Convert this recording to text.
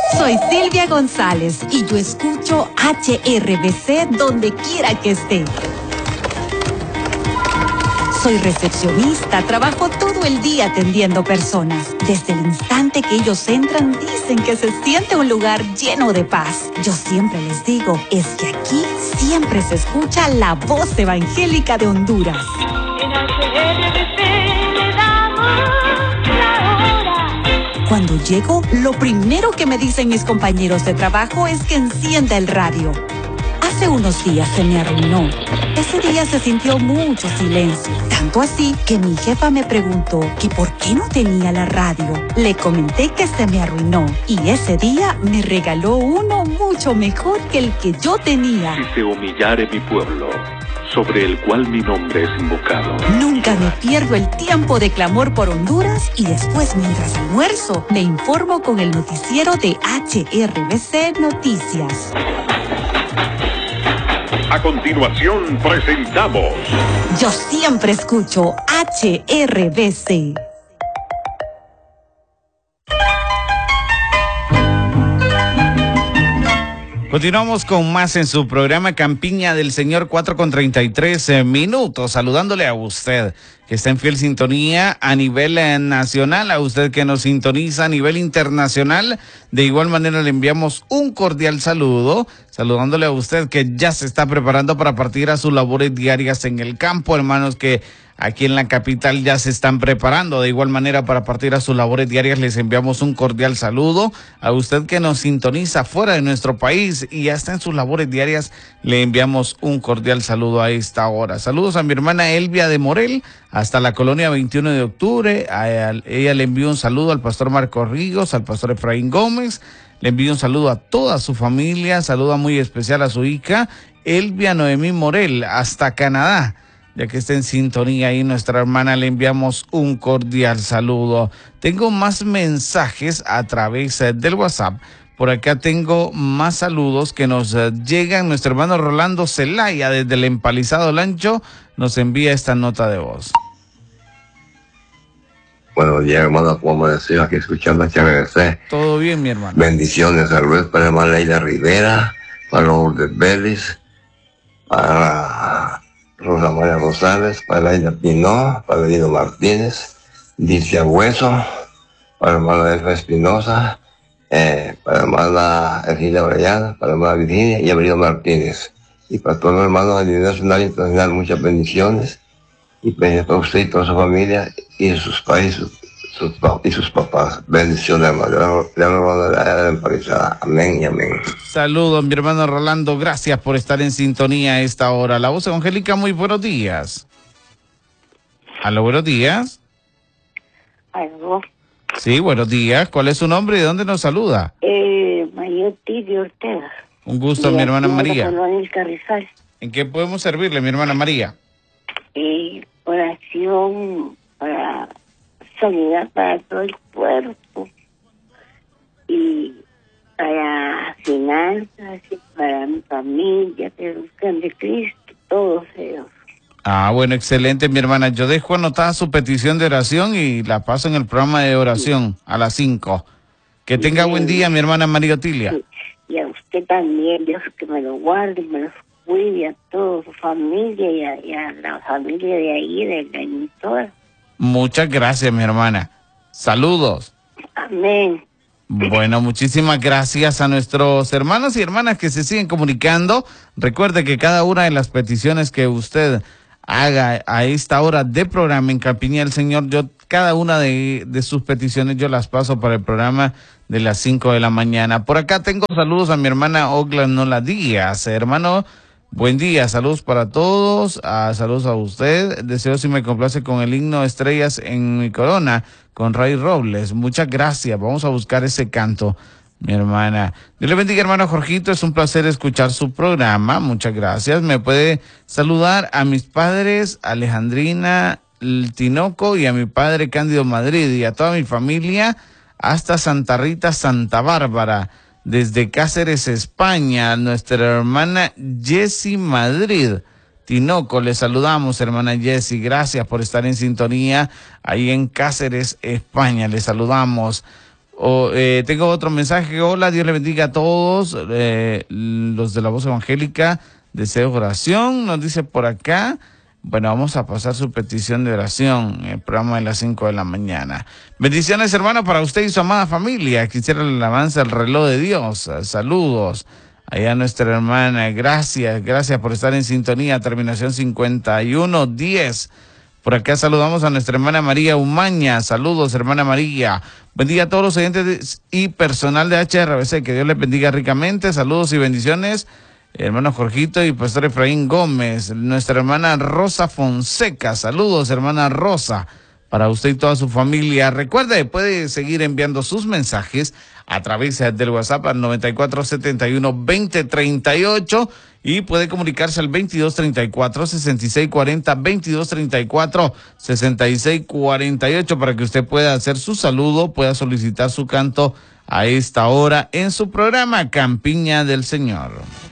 Soy Silvia González y yo escucho HRBC donde quiera que esté. Soy recepcionista, trabajo todo el día atendiendo personas. Desde el instante que ellos entran, dicen que se siente un lugar lleno de paz. Yo siempre les digo, es que aquí siempre se escucha la voz evangélica de Honduras. En HRBC le damos la hora. Cuando llego, lo primero que me dicen mis compañeros de trabajo es que encienda el radio. Hace unos días se me arruinó. Ese día se sintió mucho silencio, tanto así que mi jefa me preguntó que por qué no tenía la radio. Le comenté que se me arruinó y ese día me regaló uno mucho mejor que el que yo tenía. Si se humillare mi pueblo, sobre el cual mi nombre es invocado. Nunca me pierdo el tiempo de clamor por Honduras y después, mientras almuerzo, me informo con el noticiero de HRBC Noticias. A continuación presentamos... Yo siempre escucho HRBC. Continuamos con más en su programa Campiña del Señor, 4:33 minutos, saludándole a usted que está en fiel sintonía a nivel nacional, a usted que nos sintoniza a nivel internacional. De igual manera le enviamos un cordial saludo, saludándole a usted que ya se está preparando para partir a sus labores diarias en el campo, hermanos que aquí en la capital ya se están preparando de igual manera para partir a sus labores diarias. Les enviamos un cordial saludo a usted que nos sintoniza fuera de nuestro país y ya está en sus labores diarias. Le enviamos un cordial saludo a esta hora. Saludos a mi hermana Elvia de Morel hasta la colonia 21 de octubre. Ella le envió un saludo al pastor Marco Ríos, al pastor Efraín Gómez. Le envío un saludo a toda su familia, saludo muy especial a su hija Elvia Noemí Morel hasta Canadá. Ya que está en sintonía ahí nuestra hermana, le enviamos un cordial saludo. Tengo más mensajes a través del WhatsApp. Por acá tengo más saludos que nos llegan. Nuestro hermano Rolando Zelaya desde el Empalizado Lancho nos envía esta nota de voz. Buenos días, hermano, como decía, aquí escuchando a HRBC. Todo bien, mi hermano. Bendiciones, saludos para la hermana Leila Rivera, para Lourdes Vélez, para Rosa María Rosales, para Leila Pinó, para Lino Martínez, Dicia Hueso, para la hermana Elfa Espinosa, para la hermana Ergilia Orellana, para la hermana Virginia y Avelino Martínez. Y para todos los hermanos a nivel nacional e internacional, muchas bendiciones. Y para usted y toda su familia y sus países y sus papás. Bendiciones, hermano. Le hablo de la Empalizada. Amén y amén. Saludos, mi hermano Rolando. Gracias por estar en sintonía a esta hora. La voz evangélica, muy buenos días. Aló, buenos días. Aló. Sí, buenos días. ¿Cuál es su nombre y de dónde nos saluda? María Otilia Ortega. Un gusto, mi hermana María. Carrizal. ¿En qué podemos servirle, mi hermana María? Oración para sanidad para todo el cuerpo y para finanzas y para mi familia que buscan de Cristo, todos ellos. Ah, bueno, excelente, mi hermana. Yo dejo anotada su petición de oración y la paso en el programa de oración a las 5. Que tenga buen día, mi hermana María Otilia. Y a usted también, Dios que me lo guarde, me lo cuide a toda su familia y a la familia de ahí, de la emisora. Muchas gracias, mi hermana. Saludos. Amén. Bueno, muchísimas gracias a nuestros hermanos y hermanas que se siguen comunicando. Recuerde que cada una de las peticiones que usted haga a esta hora de programa en Campiña del Señor, cada una de sus peticiones yo las paso para el programa de las 5 de la mañana. Por acá tengo saludos a mi hermana Oglan Nola Díaz. Hermano, buen día, saludos para todos, saludos a usted. Deseo si me complace con el himno Estrellas en mi corona, con Ray Robles. Muchas gracias, vamos a buscar ese canto, mi hermana. Dios le bendiga, hermano Jorgito, es un placer escuchar su programa, muchas gracias. Me puede saludar a mis padres, Alejandrina Tinoco, y a mi padre Cándido Madrid, y a toda mi familia, hasta Santa Rita, Santa Bárbara. Desde Cáceres, España, nuestra hermana Jessie Madrid Tinoco, le saludamos, hermana Jessie, gracias por estar en sintonía ahí en Cáceres, España, le saludamos. Tengo otro mensaje. Hola, Dios le bendiga a todos. Los de la Voz Evangélica, deseo oración, nos dice por acá. Bueno, vamos a pasar su petición de oración en el programa de las 5 de la mañana. Bendiciones, hermano, para usted y su amada familia. Quisiera la alabanza al reloj de Dios. Saludos. Allá nuestra hermana, gracias por estar en sintonía. Terminación 5110. Por acá saludamos a nuestra hermana María Umaña. Saludos, hermana María. Buen día a todos los oyentes y personal de HRBC. Que Dios les bendiga ricamente. Saludos y bendiciones, hermano Jorgito y pastor Efraín Gómez. Nuestra hermana Rosa Fonseca. Saludos, hermana Rosa, para usted y toda su familia. Recuerde, puede seguir enviando sus mensajes a través del WhatsApp al 9471-2038 y puede comunicarse al 2234-6640, 2234-6648 para que usted pueda hacer su saludo, pueda solicitar su canto a esta hora en su programa Campiña del Señor.